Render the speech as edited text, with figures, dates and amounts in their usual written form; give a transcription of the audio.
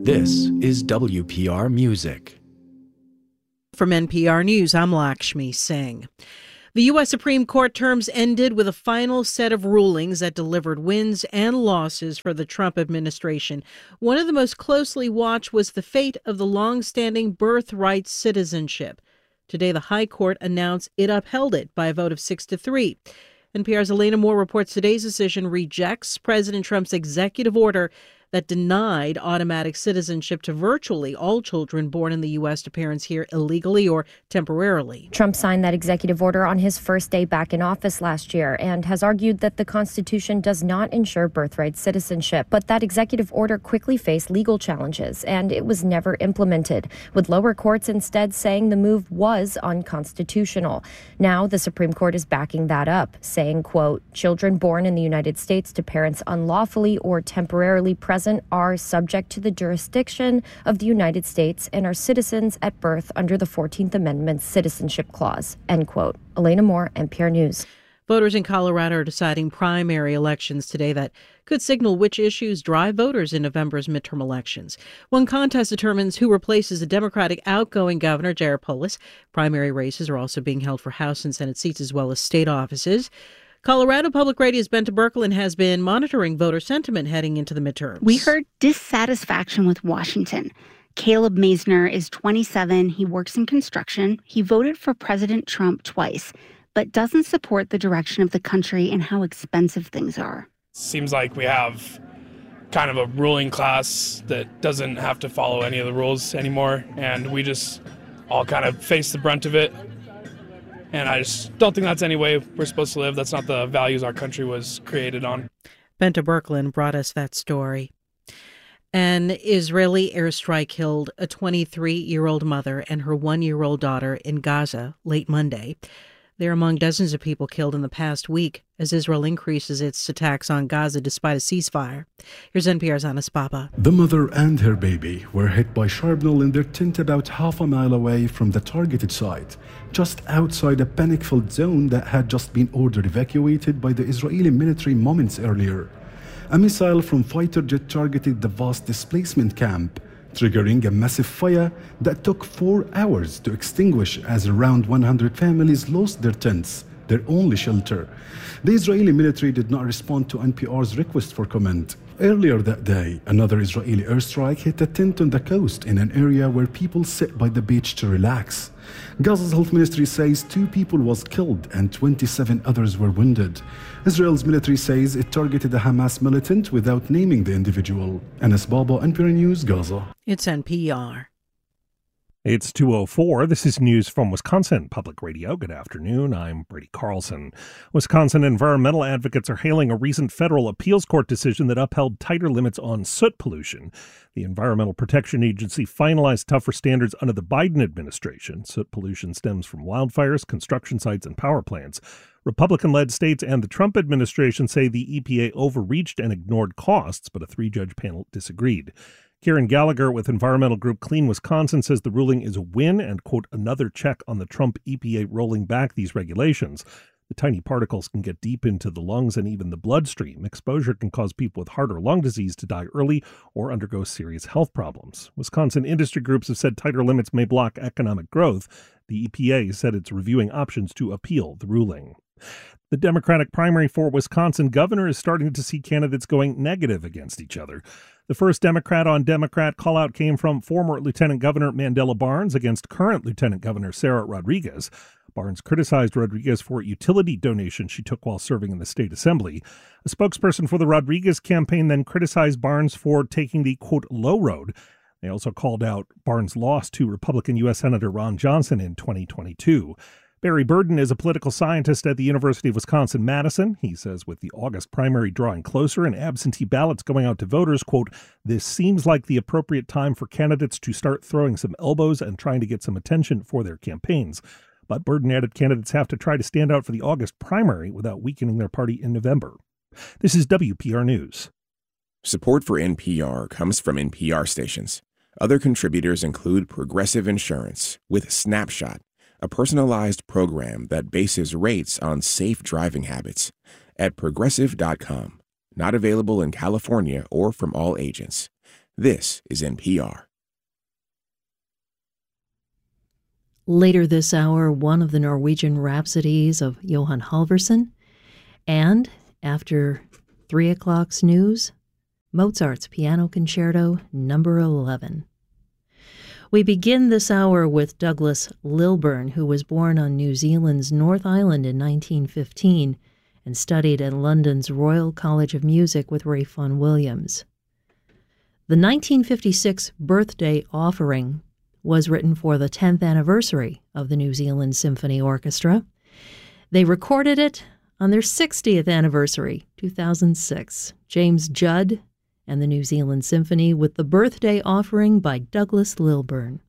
This is WPR Music. From NPR News, I'm Lakshmi Singh. The U.S. Supreme Court terms ended with a final set of rulings that delivered wins and losses for the Trump administration. One of the most closely watched was the fate of the long-standing birthright citizenship. Today, the High Court announced it upheld it by a vote of 6-3. NPR's Elena Moore reports today's decision rejects President Trump's executive order that denied automatic citizenship to virtually all children born in the U.S. to parents here illegally or temporarily. Trump signed that executive order on his first day back in office last year and has argued that the Constitution does not ensure birthright citizenship. But that executive order quickly faced legal challenges, and it was never implemented, with lower courts instead saying the move was unconstitutional. Now the Supreme Court is backing that up, saying, quote, children born in the United States to parents unlawfully or temporarily present are subject to the jurisdiction of the United States and are citizens at birth under the 14th Amendment's Citizenship Clause, end quote. Elena Moore, NPR News. Voters in Colorado are deciding primary elections today that could signal which issues drive voters in November's midterm elections. One contest determines who replaces the Democratic outgoing governor, Jared Polis. Primary races are also being held for House and Senate seats as well as state offices. Colorado Public Radio's Bente Birkeland has been monitoring voter sentiment heading into the midterms. We heard dissatisfaction with Washington. Caleb Maisner is 27. He works in construction. He voted for President Trump twice, but doesn't support the direction of the country and how expensive things are. Seems like we have kind of a ruling class that doesn't have to follow any of the rules anymore, and we just all kind of face the brunt of it. And I just don't think that's any way we're supposed to live. That's not the values our country was created on. Bente Birkeland brought us that story. An Israeli airstrike killed a 23-year-old mother and her 1-year-old daughter in Gaza late Monday. They're among dozens of people killed in the past week as Israel increases its attacks on Gaza despite a ceasefire. Here's NPR's Anas Papa. The mother and her baby were hit by shrapnel in their tent about half a mile away from the targeted site, just outside a panic-filled zone that had just been ordered evacuated by the Israeli military moments earlier. A missile from fighter jet targeted the vast displacement camp, triggering a massive fire that took 4 hours to extinguish as around 100 families lost their tents, their only shelter. The Israeli military did not respond to NPR's request for comment. Earlier that day, another Israeli airstrike hit a tent on the coast in an area where people sit by the beach to relax. Gaza's health ministry says 2 people was killed and 27 others were wounded. Israel's military says it targeted a Hamas militant without naming the individual. Anas Baba, NPR News, Gaza. It's NPR. It's 2:04. This is news from Wisconsin Public Radio. Good afternoon. I'm Brady Carlson. Wisconsin environmental advocates are hailing a recent federal appeals court decision that upheld tighter limits on soot pollution. The Environmental Protection Agency finalized tougher standards under the Biden administration. Soot pollution stems from wildfires, construction sites, and power plants. Republican-led states and the Trump administration say the EPA overreached and ignored costs, but a 3-judge panel disagreed. Karen Gallagher with environmental group Clean Wisconsin says the ruling is a win and, quote, another check on the Trump EPA rolling back these regulations. The tiny particles can get deep into the lungs and even the bloodstream. Exposure can cause people with heart or lung disease to die early or undergo serious health problems. Wisconsin industry groups have said tighter limits may block economic growth. The EPA said it's reviewing options to appeal the ruling. The Democratic primary for Wisconsin governor is starting to see candidates going negative against each other. The first Democrat-on-Democrat call-out came from former Lieutenant Governor Mandela Barnes against current Lieutenant Governor Sarah Rodriguez. Barnes criticized Rodriguez for utility donations she took while serving in the state assembly. A spokesperson for the Rodriguez campaign then criticized Barnes for taking the, quote, low road. They also called out Barnes' loss to Republican U.S. Senator Ron Johnson in 2022. Barry Burden is a political scientist at the University of Wisconsin-Madison. He says with the August primary drawing closer and absentee ballots going out to voters, quote, this seems like the appropriate time for candidates to start throwing some elbows and trying to get some attention for their campaigns. But Burden added candidates have to try to stand out for the August primary without weakening their party in November. This is WPR News. Support for NPR comes from NPR stations. Other contributors include Progressive Insurance with Snapshot, a personalized program that bases rates on safe driving habits at Progressive.com. Not available in California or from all agents. This is NPR. Later this hour, one of the Norwegian Rhapsodies of Johan Halvorsen. And after 3 o'clock's news, Mozart's Piano Concerto No. 11. We begin this hour with Douglas Lilburn, who was born on New Zealand's North Island in 1915 and studied at London's Royal College of Music with Ralph Vaughan Williams. The 1956 birthday offering was written for the 10th anniversary of the New Zealand Symphony Orchestra. They recorded it on their 60th anniversary, 2006. James Judd and the New Zealand Symphony with the birthday offering by Douglas Lilburn.